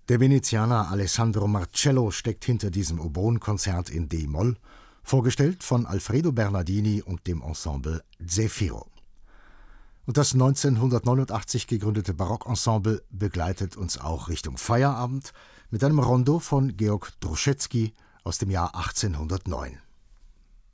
Der Venezianer Alessandro Marcello steckt hinter diesem Oboenkonzert in D-Moll, vorgestellt von Alfredo Bernardini und dem Ensemble Zefiro. Und das 1989 gegründete Barockensemble begleitet uns auch Richtung Feierabend mit einem Rondo von Georg Druschetsky aus dem Jahr 1809.